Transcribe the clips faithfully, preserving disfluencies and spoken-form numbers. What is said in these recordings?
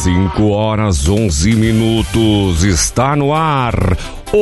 cinco horas onze minutos, está no ar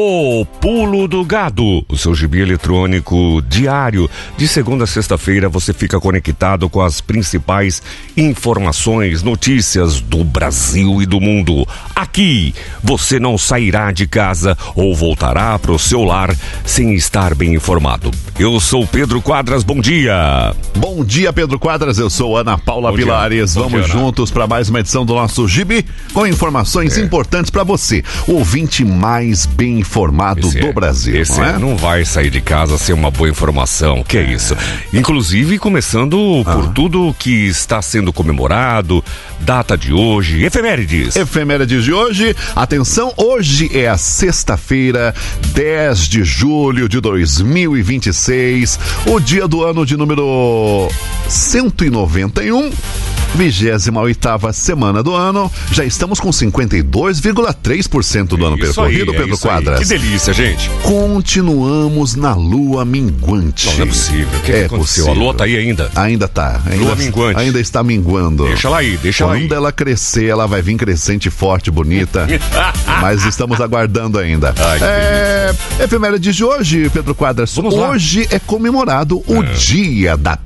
o Pulo do Gado, o seu gibi eletrônico diário. De segunda a sexta-feira você fica conectado com as principais informações, notícias do Brasil e do mundo. Aqui você não sairá de casa ou voltará para o seu lar sem estar bem informado. Eu sou Pedro Quadras, bom dia. Bom dia, Pedro Quadras, eu sou Ana Paula Bom Pilares. dia. Vamos dia, juntos para mais uma edição do nosso gibi com informações é. importantes para você, o ouvinte mais bem informado esse do é, Brasil. Esse não, é? é? não vai sair de casa sem uma boa informação, que é isso. Inclusive começando por ah. tudo que está sendo comemorado, data de hoje, efemérides. Efemérides de hoje, atenção, hoje é a sexta-feira, dez de julho de dois mil e vinte e seis, o dia do ano de número cento e noventa e um, vigésima oitava semana do ano. Já estamos com cinquenta e dois vírgula três por cento do ano isso percorrido, aí, Pedro é Quadras. Que delícia, gente. Continuamos na lua minguante. Não, não é possível. O que, é que aconteceu? Possível. A lua tá aí ainda? Ainda tá. Ainda, lua minguante. Ainda está minguando. Deixa ela aí, deixa ela aí. Quando ela crescer, ela vai vir crescente, forte, bonita. Mas estamos aguardando ainda. Ai, é, efemérides de hoje, Pedro Quadras. Vamos lá. Hoje é comemorado o é. dia da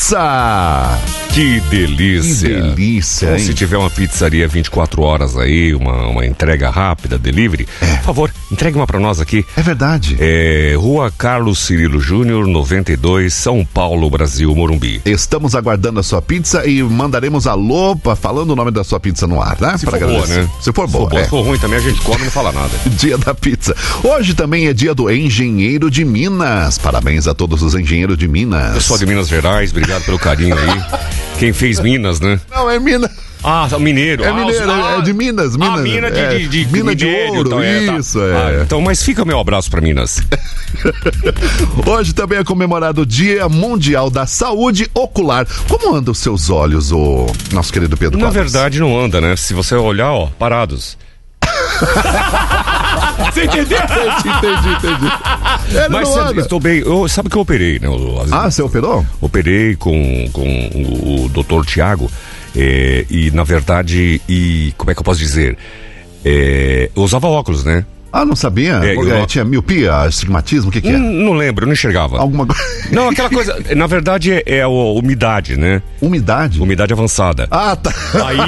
pizza. Que delícia. Que delícia, então, hein? se tiver uma pizzaria vinte e quatro horas aí, uma, uma entrega rápida, delivery, é. por favor, entregue uma pra nós aqui. É verdade. É, Rua Carlos Cirilo Júnior, noventa e dois, São Paulo, Brasil, Morumbi. Estamos aguardando a sua pizza e mandaremos alô falando o nome da sua pizza no ar, né? Se pra for boa, né? Se for boa, Se for, boa. É. Se for ruim também a gente come e não fala nada. Dia da pizza. Hoje também é dia do engenheiro de Minas. Parabéns a todos os engenheiros de Minas. Pessoal de Minas Gerais, obrigado pelo carinho aí. Quem fez Minas, né? Não, é Minas. Ah, mineiro. É ah, mineiro, ah, é de Minas, Minas. Ah, mina de, é, de, de, mina de, de ouro, então, é, tá. isso, é. Ah, então, mas fica meu abraço pra Minas. Hoje também é comemorado o Dia Mundial da Saúde Ocular. Como andam os seus olhos, o nosso querido Pedro Na Quadras? verdade não anda, né? Se você olhar, ó, parados. Você entendeu? Entendi, entendi. Ele Mas não anda. estou bem. Eu, sabe que eu operei, né? Eu, ah, você operou? Operei com, com o, o doutor Tiago. É, e na verdade, e como é que eu posso dizer? É, eu usava óculos, né? Ah, não sabia? É, eu... Tinha miopia, astigmatismo, o que que é? Não, não lembro, eu não enxergava. Alguma coisa? Não, aquela coisa, na verdade é, é a umidade, né? Umidade? Umidade avançada. Ah, tá. Aí,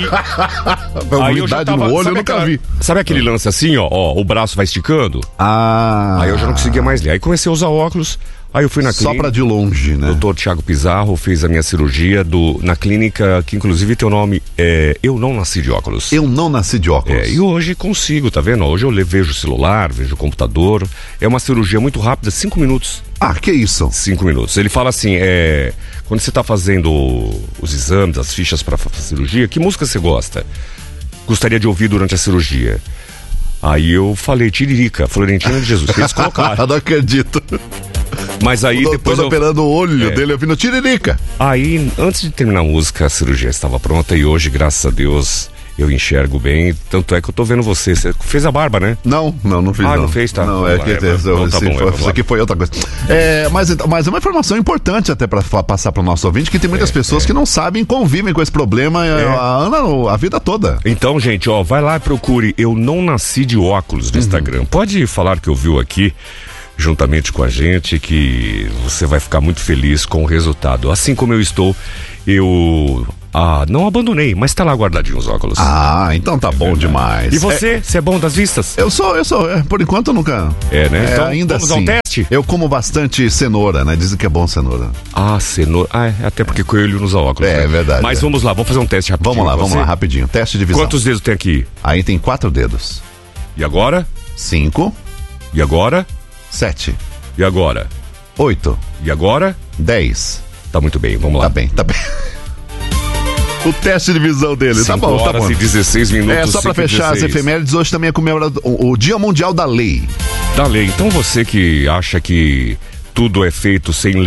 aí aí umidade eu já tava, no olho eu nunca aquela, vi. Sabe aquele lance assim, ó, ó, o braço vai esticando? Ah. Aí eu já não conseguia mais ler. Aí comecei a usar óculos. Aí eu fui na clínica. Só pra de longe, né? doutor Tiago Pizarro fez a minha cirurgia do, na clínica que inclusive tem o nome é, Eu Não Nasci de Óculos. Eu Não Nasci de Óculos. É, e hoje consigo, tá vendo? Hoje eu vejo o celular, vejo o computador. É uma cirurgia muito rápida, cinco minutos. Ah, que isso? Cinco minutos. Ele fala assim, é, quando você tá fazendo os exames, as fichas pra fazer cirurgia, que música você gosta? Gostaria de ouvir durante a cirurgia? Aí eu falei, Tiririca, Florentina de Jesus. Eles colocaram. Não acredito. Mas aí o depois eu... operando o olho é. dele, ouvindo Tiririca. Aí, antes de terminar a música, a cirurgia estava pronta e hoje, graças a Deus, eu enxergo bem. Tanto é que eu tô vendo você. Você fez a barba, né? Não, não, não fiz ah, não. não fez, tá. Não, é que é, então, tá bom, foi, isso aqui foi outra coisa. É, mas, mas é uma informação importante até para passar para o nosso ouvinte, que tem muitas é, pessoas é. que não sabem, convivem com esse problema é. a, Ana, a vida toda. Então, gente, ó, vai lá e procure Eu Não Nasci de Óculos no uhum. Instagram. Pode falar que ouviu aqui, juntamente com a gente, que você vai ficar muito feliz com o resultado. Assim como eu estou, eu ah, não abandonei, mas tá lá guardadinho os óculos. Ah, então tá bom é demais. E você, você é... é bom das vistas? Eu sou, eu sou, é, por enquanto eu nunca. É, né? É, então, ainda vamos assim, dar um teste? Eu como bastante cenoura, né? Dizem que é bom cenoura. Ah, cenoura. Ah, é, até porque coelho não usa óculos. É, né? é verdade. Mas é. vamos lá, vamos fazer um teste rapidinho. Vamos lá, vamos lá, rapidinho. Teste de visão. Quantos dedos tem aqui? Aí tem quatro dedos. E agora? Cinco. E agora? Sete. E agora? Oito. E agora? Dez. Tá muito bem, vamos lá. Tá bem, tá bem. O teste de visão dele, tá bom, tá bom. horas e dezesseis minutos. É, só pra fechar as efemérides, hoje também é comemorado o, o Dia Mundial da Lei. Da lei. Então você que acha que tudo é feito sem lei,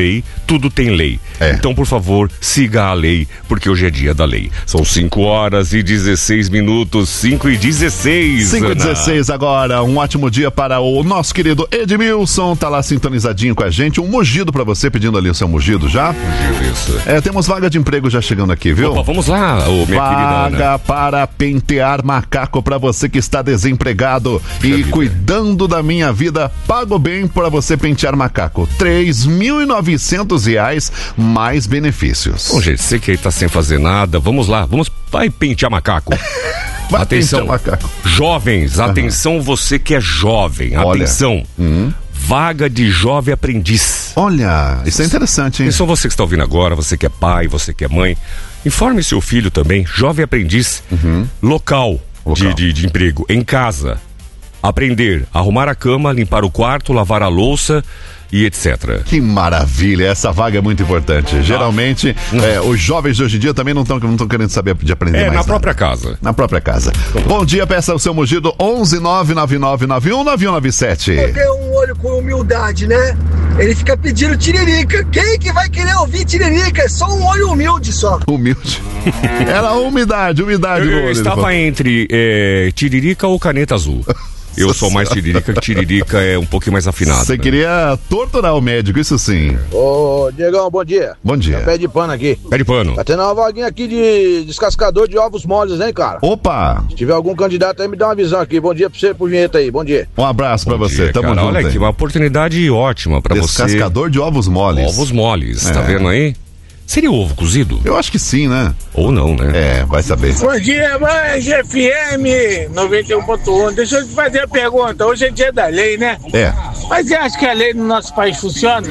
tudo tem lei. É. Então, por favor, siga a lei, porque hoje é dia da lei. São cinco horas e dezesseis minutos, cinco e dezesseis. cinco e dezesseis agora, um ótimo dia para o nosso querido Edmilson, tá lá sintonizadinho com a gente. Um mugido pra você, pedindo ali o seu mugido já. Mugido, isso. É, temos vaga de emprego já chegando aqui, viu? Opa, vamos lá, ô, minha vaga querida Ana. Vaga para pentear macaco pra você que está desempregado Puxa e vida. Cuidando da minha vida, pago bem para você pentear macaco. três mil e novecentos reais mais benefícios. Bom, gente, você que aí tá sem fazer nada, vamos lá, vamos, vai pentear macaco. Vai atenção, pentear macaco. Jovens, uhum. atenção você que é jovem, Olha. atenção. Uhum. Vaga de jovem aprendiz. Olha, isso é interessante, hein? Atenção você que está ouvindo agora, você que é pai, você que é mãe, informe seu filho também, jovem aprendiz, uhum. local, local. De, de, de emprego, em casa. Aprender, arrumar a cama, limpar o quarto, lavar a louça e etcétera. Que maravilha, essa vaga é muito importante. Geralmente, ah. é, os jovens de hoje em dia também não estão não estão querendo saber de aprender é, mais na nada. própria casa. Na própria casa. Bom dia, peça o seu mugido onze nove nove nove nove um nove um nove sete. Eu tenho um olho com humildade, né? Ele fica pedindo tiririca. Quem que vai querer ouvir tiririca? É só um olho humilde só. Humilde. Era umidade, umidade. Eu, eu estava entre é, tiririca ou caneta azul. Eu sou mais tiririca, que tiririca é um pouquinho mais afinado. Você né? queria torturar o médico, isso sim. Ô, Diegão, bom dia. Bom dia. É pé de pano aqui. Pé de pano. Tá tendo uma vaguinha aqui de descascador de ovos moles, hein, cara? Opa! Se tiver algum candidato aí, me dá uma visão aqui. Bom dia pra você, pro vinheta aí. Bom dia. Um abraço pra bom você, dia, tamo cara. junto. Olha aqui, uma oportunidade ótima pra você. Descascador de ovos moles. Ovos moles, é. Tá vendo aí? Seria ovo cozido? Eu acho que sim, né? Ou não, né? É, vai saber. Bom dia, mais F M noventa e um ponto um. Deixa eu te fazer a pergunta. Hoje é dia da lei, né? É. Mas você acha que a lei no nosso país funciona?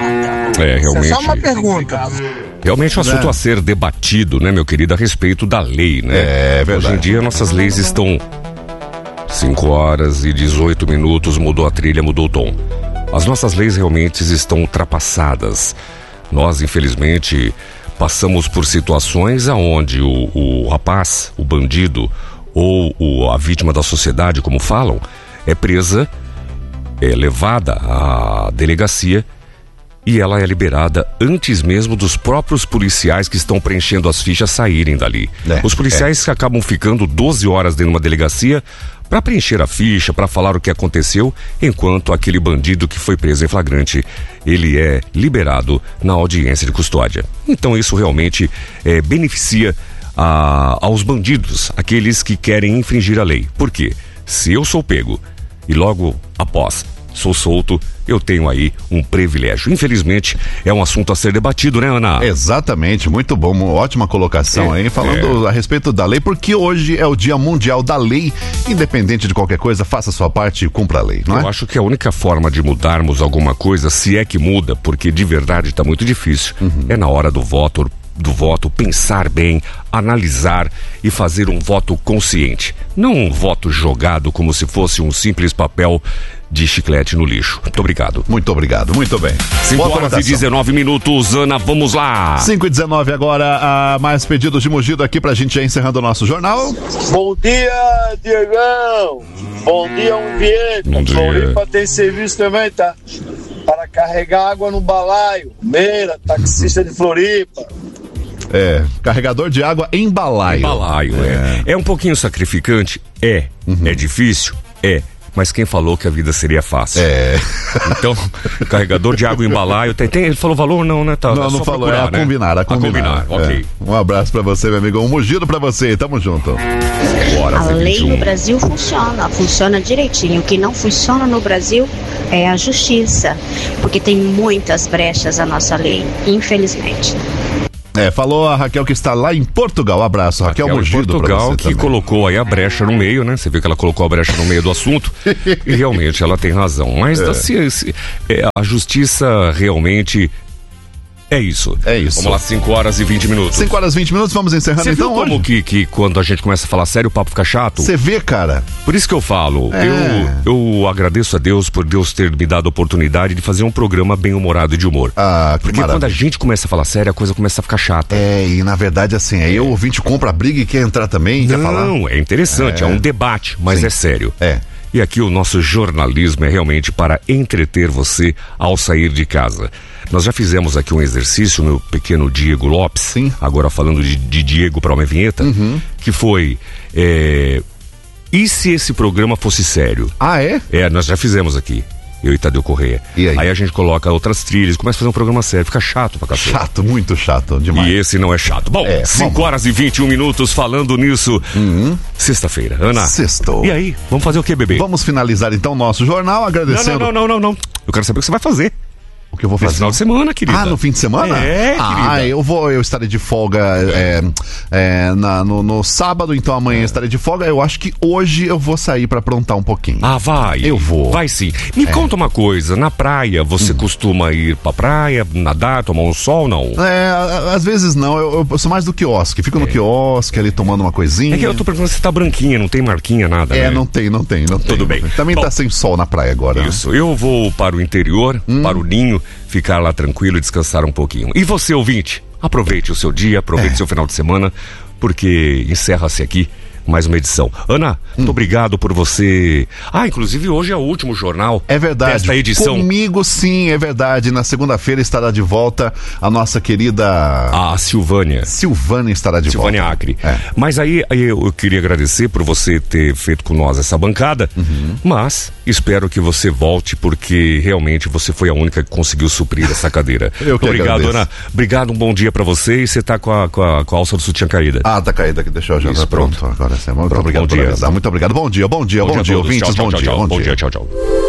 É, realmente. É só uma pergunta. Realmente é um assunto é. a ser debatido, né, meu querido, a respeito da lei, né? É, verdade. Hoje em dia nossas leis estão cinco horas e dezoito minutos, mudou a trilha, mudou o tom. As nossas leis realmente estão ultrapassadas. Nós, infelizmente, passamos por situações aonde o, o rapaz, o bandido ou o, a vítima da sociedade, como falam, é presa, é levada à delegacia e ela é liberada antes mesmo dos próprios policiais que estão preenchendo as fichas saírem dali. É, Os policiais é. que acabam ficando doze horas dentro de uma delegacia para preencher a ficha, para falar o que aconteceu, enquanto aquele bandido que foi preso em flagrante, ele é liberado na audiência de custódia. Então isso realmente é, beneficia a, aos bandidos, aqueles que querem infringir a lei. Por quê? Se eu sou pego e logo após sou solto, eu tenho aí um privilégio. Infelizmente, é um assunto a ser debatido, né, Ana? Exatamente, muito bom, uma ótima colocação é, aí, falando é. a respeito da lei, porque hoje é o Dia Mundial da Lei, independente de qualquer coisa, faça a sua parte e cumpra a lei, não é? Eu acho que a única forma de mudarmos alguma coisa, se é que muda, porque de verdade está muito difícil, uhum. é na hora do voto, do voto, pensar bem, analisar e fazer um voto consciente. Não um voto jogado como se fosse um simples papel de chiclete no lixo. Muito obrigado. Muito obrigado, muito bem. cinco horas e dezenove minutos, Ana, vamos lá. cinco e dezenove agora, ah, mais pedidos de mugido aqui pra gente já encerrando o nosso jornal. Bom dia, Diegão. Bom dia, Umbieta. Bom dia. Floripa tem serviço também, tá? Para carregar água no balaio. Meira, taxista de Floripa. É, carregador de água em balaio. Em balaio, é. É, é um pouquinho sacrificante? É. Uhum. É difícil? É. Mas quem falou que a vida seria fácil? É. Então, carregador de água em balaio, tem, tem, ele falou valor? Não, né? Tá, não, é não falou, procurar, é a né? combinar, a combinar. A combinar, ok. É. Um abraço pra você, meu amigo, um mugido pra você, tamo junto. Bora, a lei no Brasil funciona, funciona direitinho. O que não funciona no Brasil é a justiça, porque tem muitas brechas a nossa lei, infelizmente. É, falou a Raquel que está lá em Portugal. Abraço, Raquel, Raquel Mugido. Portugal, que também colocou aí a brecha no meio, né? Você viu que ela colocou a brecha no meio do assunto e realmente ela tem razão. Mas é. assim, é, a justiça realmente é isso. É isso. Vamos lá, cinco horas e vinte minutos. cinco horas e vinte minutos, vamos encerrando Você então viu como hoje? que, que quando a gente começa a falar sério, o papo fica chato? Você vê, cara. Por isso que eu falo, é. eu, eu agradeço a Deus por Deus ter me dado a oportunidade de fazer um programa bem-humorado e de humor. Ah, que Porque maravilha. Quando a gente começa a falar sério, a coisa começa a ficar chata. É, e na verdade assim, aí o ouvinte compra a briga e quer entrar também, Não, quer falar? Não, é interessante, é. é um debate, mas Sim. é sério. É. E aqui o nosso jornalismo é realmente para entreter você ao sair de casa. Nós já fizemos aqui um exercício, meu pequeno Diego Lopes, Sim. agora falando de, de Diego para uma vinheta, Uhum. que foi... É, e se esse programa fosse sério? Ah, é? É, nós já fizemos aqui. Eu e Tadeu Corrêa. E aí? Aí a gente coloca outras trilhas, começa a fazer um programa sério, fica chato pra cacete. Chato, muito chato, demais. E esse não é chato. Bom, É, cinco vamos. horas e vinte e um minutos falando nisso. Sexta-feira. Ana. Sextou. E aí, vamos fazer o que, bebê? Vamos finalizar então o nosso jornal Não, agradecendo. não, não, não, não, não. Eu quero saber o que você vai fazer. O que eu vou No fazer? final de semana, querida. Ah, no fim de semana? É, Ah, querida. eu vou, eu estarei de folga é, é, na- no, no sábado, então amanhã estarei de folga. Eu acho que hoje eu vou sair pra aprontar um pouquinho. Ah, vai. Eu vou. Vai sim. Me conta uma coisa, na praia, você Hum. costuma ir pra praia, nadar, tomar um sol, não? É, a- às vezes não, eu, eu sou mais do quiosque. Fico no quiosque ali tomando uma coisinha. É que eu tô perguntando se tá branquinha, não tem marquinha, nada, É, né? não tem, não tem, não tem. Tudo bem. Também Bom, tá sem sol na praia agora. né? Isso, eu vou para o interior, Hum. para o ninho, ficar lá tranquilo e descansar um pouquinho. E você, ouvinte, aproveite o seu dia, aproveite É. o seu final de semana, porque encerra-se aqui mais uma edição. Ana, Hum. muito obrigado por você... Ah, inclusive hoje é o último jornal É verdade. desta edição. Comigo sim, é verdade. Na segunda-feira estará de volta a nossa querida A Silvânia. Silvânia estará de Silvânia volta. Acre. É. Mas aí, aí eu queria agradecer por você ter feito com nós essa bancada, Uhum. mas espero que você volte, porque realmente você foi a única que conseguiu suprir essa cadeira. Eu que Obrigado, agradeço. Ana. Obrigado, um bom dia pra você. E você tá com a, com a, com a alça do sutiã caída. Ah, tá caída aqui, deixa eu já. Isso, Pronto, pronto. agora sim. Muito Pronto, obrigado bom por dia. avisar. Muito obrigado. Bom dia, bom dia, bom, dia, a todos. ouvintes. Tchau, tchau, bom tchau, dia, tchau. bom Bom dia. dia, tchau, tchau.